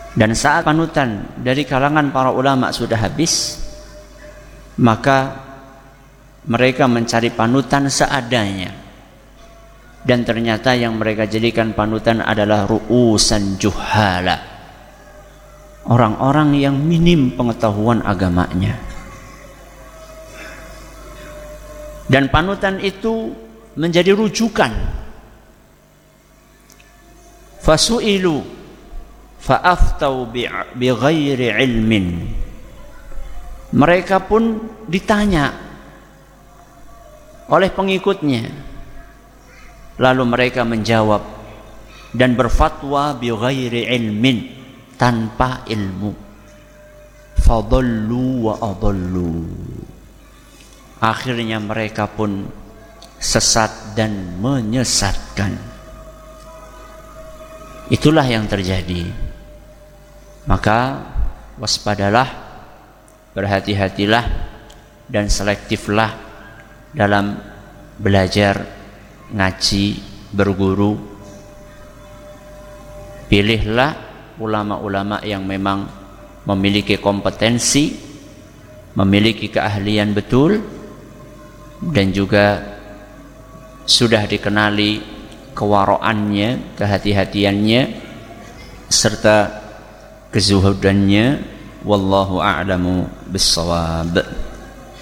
Dan saat panutan dari kalangan para ulama sudah habis, maka mereka mencari panutan seadanya. Dan ternyata yang mereka jadikan panutan adalah ru'usan juhala, orang-orang yang minim pengetahuan agamanya. Dan panutan itu menjadi rujukan. Fasu'ilu fa'aftau bighairi ilmin. Mereka pun ditanya oleh pengikutnya, lalu mereka menjawab dan berfatwa bighairi ilmin, tanpa ilmu. Fadallu wa adallu. Akhirnya mereka pun sesat dan menyesatkan. Itulah yang terjadi. Maka waspadalah, berhati-hatilah, dan selektiflah dalam belajar, ngaji, berguru. Pilihlah ulama-ulama yang memang memiliki kompetensi, memiliki keahlian betul, dan juga sudah dikenali kewaraannya, kehati-hatiannya, serta kezuhudannya. Wallahu a'lamu bissawab.